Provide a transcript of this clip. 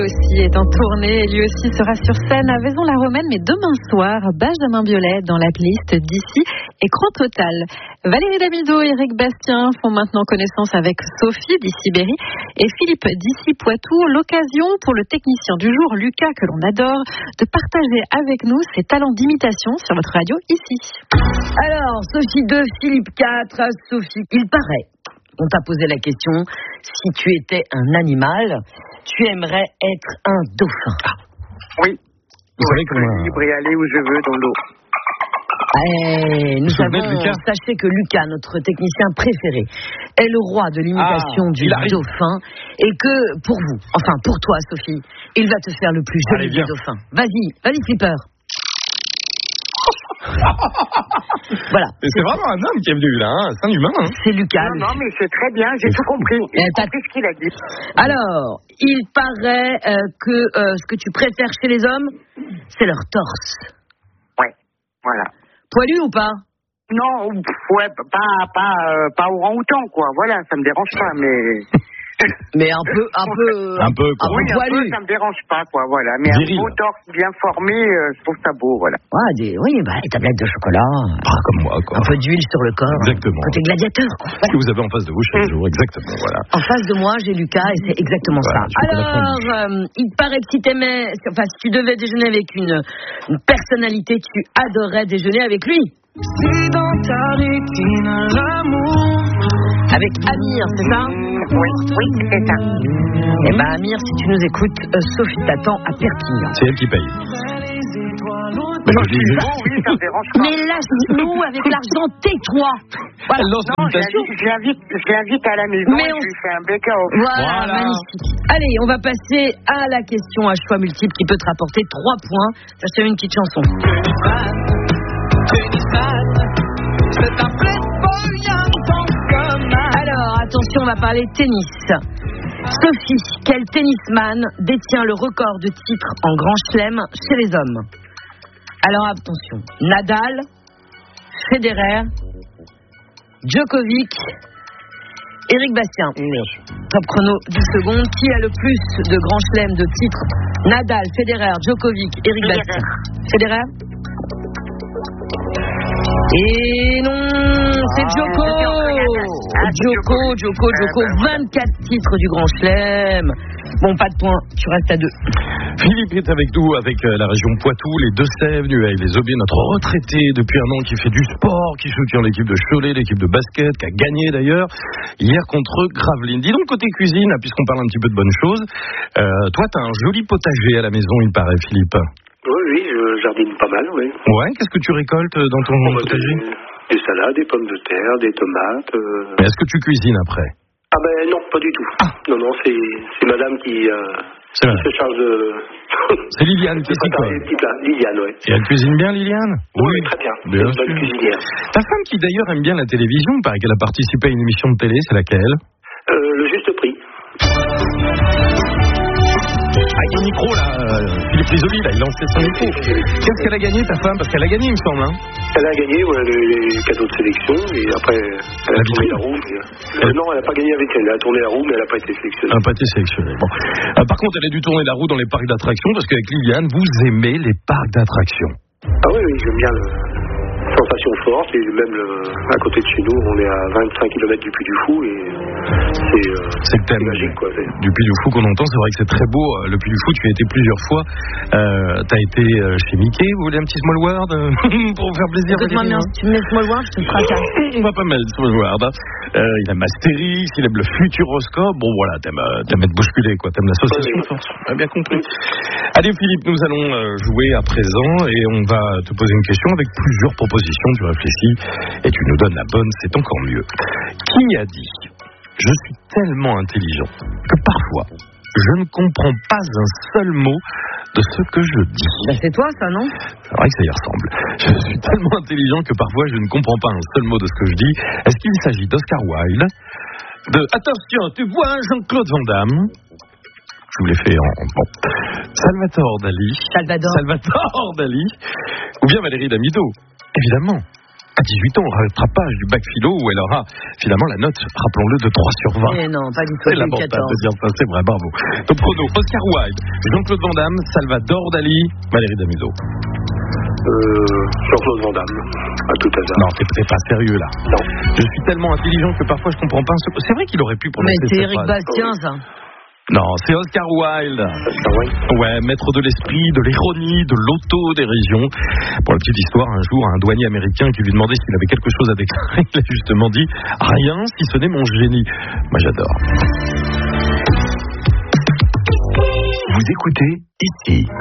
Aussi est en tournée et lui aussi sera sur scène à Vaison-la-Romaine, mais demain soir, Benjamin Biolay dans la playlist d'ici Écran Total. Valérie Damido et Eric Bastien font maintenant connaissance avec Sophie d'ici Berry et Philippe d'ici Poitou. L'occasion pour le technicien du jour, Lucas, que l'on adore, de partager avec nous ses talents d'imitation sur votre radio ici. Alors, Sophie 2, Philippe 4, Sophie, il paraît, on t'a posé la question, si tu étais un animal, tu aimerais être un dauphin. Ah. Oui. Vous savez comment... libre et aller où je veux dans l'eau. Nous savons, sachez que Lucas, notre technicien préféré, est le roi de l'imitation du dauphin et que pour vous, enfin pour toi Sophie, il va te faire le plus joli des dauphins. Vas-y Flipper. Voilà. Et c'est vraiment un homme qui est venu là, hein. C'est un humain. Hein. C'est Lucas. Non, mais c'est très bien, j'ai tout compris. J'ai compris ce qu'il a dit. Alors, il paraît que ce que tu préfères chez les hommes, c'est leur torse. Ouais, voilà. Poilu ou pas? Non, ouais, pas orang-outan, quoi. Voilà, ça me dérange pas, mais... Mais un peu poilu. Ça me dérange pas, quoi, voilà. Mais un beau torse bien formé, je trouve ça beau, voilà. Ouais, les tablettes de chocolat. Comme moi, quoi. Un peu d'huile sur le corps. Exactement. Côté gladiateur, quoi. Voilà. Ce que vous avez en face de vous chaque jour, exactement, voilà. En face de moi, j'ai Lucas et c'est exactement ça. Alors, il paraît que si tu devais déjeuner avec une personnalité, tu adorerais déjeuner avec lui. Si dans ta rétine l'amour. Avec Amir, c'est ça? Oui, c'est ça. Eh ben Amir, si tu nous écoutes, Sophie t'attend à Perpignan. C'est elle qui paye. Oui, ça me dérange pas. Mais lâche-nous avec l'argent, tais-toi. Voilà. Je l'invite à la maison et je lui fais un bake-off. Voilà, magnifique. Allez, on va passer à la question à choix multiple qui peut te rapporter 3 points. Ça, c'est une petite chanson. Alors, attention, on va parler tennis. Sophie, quel tennisman détient le record de titres en Grand Chelem chez les hommes? Alors, attention. Nadal, Federer, Djokovic, Eric Bastien. Top chrono, 10 secondes. Qui a le plus de Grand Chelem de titres? Nadal, Federer, Djokovic, Eric Bastien. Federer? Et non, c'est Djoko. Djoko, 24 titres du Grand Chelem. Bon, pas de points, tu restes à 2. Philippe est avec nous, avec la région Poitou, les Deux-Sèvres, Nueil, les Aubiers, notre retraité depuis un an qui fait du sport, qui soutient l'équipe de Cholet, l'équipe de basket, qui a gagné d'ailleurs hier contre Gravelines. Dis donc, côté cuisine, puisqu'on parle un petit peu de bonnes choses, toi, t'as un joli potager à la maison, il paraît, Philippe. Oui, je jardine pas mal, oui. Ouais, qu'est-ce que tu récoltes dans ton potager? Des salades, des pommes de terre, des tomates. Mais est-ce que tu cuisines après? Ah ben non, pas du tout. Non, c'est madame qui se charge de... C'est Liliane qui s'y colle. Liliane, oui. Et elle cuisine bien, Liliane? Oui, très bien. Bien une sûr. bonne cuisinière. Ta femme qui d'ailleurs aime bien la télévision, il paraît qu'elle a participé à une émission de télé, c'est laquelle? Le Juste Prix. Avec le micro là, Philippe Risoli là, il lançait son micro. Qu'est-ce qu'elle a gagné ta femme? Parce qu'elle a gagné il me semble. Hein. Elle a gagné les cadeaux de sélection et après elle a tourné la roue. Non, elle n'a pas gagné avec elle. Elle a tourné la roue mais elle n'a pas été sélectionnée. Elle n'a pas été sélectionnée. Bon. Par contre elle a dû tourner la roue dans les parcs d'attractions parce qu'avec Liliane vous aimez les parcs d'attractions. Ah oui, j'aime bien sensation forte et même à côté de chez nous on est à 25 km du Puy du Fou et c'est le thème magique quoi. Du Puy du Fou qu'on entend, c'est vrai que c'est très beau le Puy du Fou, tu as été plusieurs fois, t'as été chez Mickey, vous voulez un petit small world pour vous faire plaisir? Écoute-moi bien, si tu me mets small world, je te fracasse. On va pas mettre small world. Il aime Astérix, il aime le Futuroscope, bon voilà, t'aimes être bousculé quoi, t'aimes l'association de force, on a bien compris. Allez Philippe, nous allons jouer à présent et on va te poser une question avec plusieurs propositions, tu réfléchis et tu nous donnes la bonne, c'est encore mieux. Qui a dit « Je suis tellement intelligent que parfois je ne comprends pas un seul mot de ce que je dis ». Ben c'est toi ça, non? C'est vrai que ça y ressemble. Je suis tellement intelligent que parfois je ne comprends pas un seul mot de ce que je dis. Est-ce qu'il s'agit d'Oscar Wilde, de « Attention, tu vois Jean-Claude Van Damme », je vous l'ai fait bon. Salvatore Dali, ou bien Valérie Damido, évidemment. à 18 ans, rattrapage du bac philo où elle aura finalement la note, rappelons-le, de 3 sur 20. Mais non, pas du tout. C'est l'avantage de dire ça, c'est vrai, bravo. Top chrono, Oscar Wilde, Jean-Claude Van Damme, Salvador Dali, Valérie Damido. Jean-Claude Van Damme, à tout hasard. Non, t'es pas sérieux là. Non. Je suis tellement intelligent que parfois je comprends pas. C'est vrai qu'il aurait pu prononcer Mais c'est cette Éric phrase. Bastien, ça. Non, c'est Oscar Wilde. Ouais, maître de l'esprit, de l'ironie, de l'autodérision. Pour la petite histoire, un jour, un douanier américain qui lui demandait s'il avait quelque chose à déclarer, il a justement dit « Rien, si ce n'est mon génie ». Moi, j'adore. Vous écoutez ici.